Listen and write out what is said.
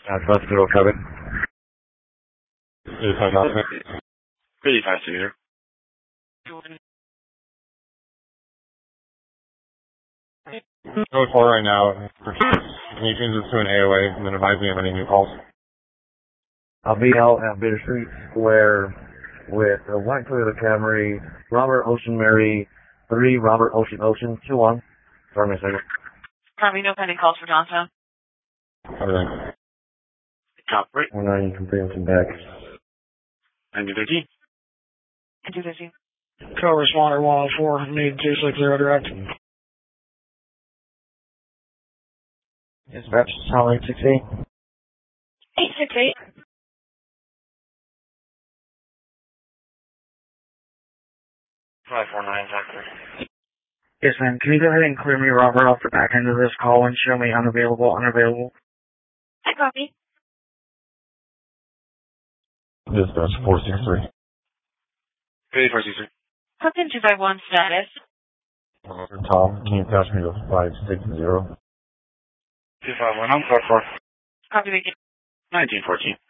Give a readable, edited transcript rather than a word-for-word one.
Hospital covered. 55 here. Code 4 right now. Can you change this to an AOA and then advise me of any new calls? I'll be out at Bitter Street Square with a white Toyota Camry, Robert Ocean Mary, 3 Robert Ocean 2-1. Sorry, a second. Probably no pending calls for Johnstown. Everything. Top right. 19 can bring some back. 1913. 215. Co-responder 104, need 260 direct. Dispatch, Tower 868. 868. Yes, ma'am. Can you go ahead and clear me, Robert, off the back end of this call and show me unavailable? I copy. Dispatch 463. 463. Hudson 251 status. Tom, can you pass me to 560? 251, I'm code 4. Copy, thank you. 1914.